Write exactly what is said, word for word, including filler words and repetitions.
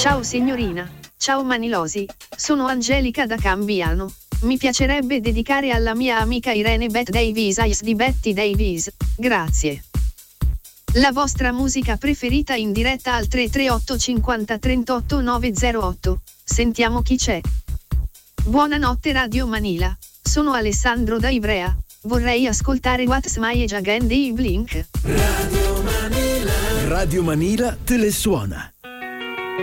Ciao signorina, ciao Manilosi, sono Angelica da Cambiano. Mi piacerebbe dedicare alla mia amica Irene Beth Davis Eyes di Betty Davis, grazie. La vostra musica preferita in diretta al tre tre otto cinquanta trentotto novecentotto, sentiamo chi c'è. Buonanotte Radio Manila, sono Alessandro da Ivrea, vorrei ascoltare What's My Age Again di Blink. Radio Manila. Radio Manila te le suona.